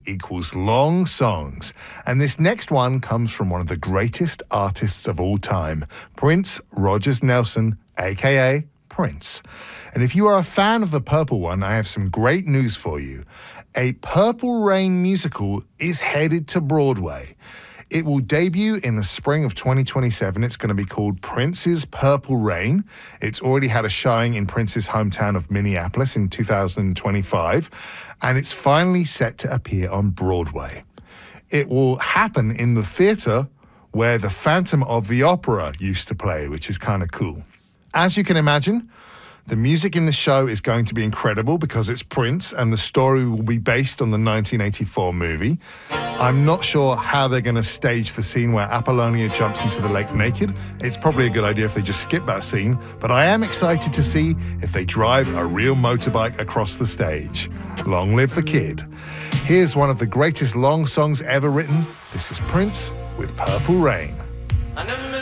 equals long songs. And this next one comes from one of the greatest artists of all time, Prince Rogers Nelson, aka Prince. And if you are a fan of the Purple One, I have some great news for you. A Purple Rain musical is headed to Broadway. It will debut in the spring of 2027. It's going to be called Prince's Purple Rain. It's already had a showing in Prince's hometown of Minneapolis in 2025, and it's finally set to appear on Broadway. It will happen in the theater where the Phantom of the Opera used to play, which is kind of cool. As you can imagine, the music in the show is going to be incredible because it's Prince, and the story will be based on the 1984 movie. I'm not sure how they're going to stage the scene where Apollonia jumps into the lake naked. It's probably a good idea if they just skip that scene, but I am excited to see if they drive a real motorbike across the stage. Long live the kid. Here's one of the greatest long songs ever written. This is Prince with Purple Rain.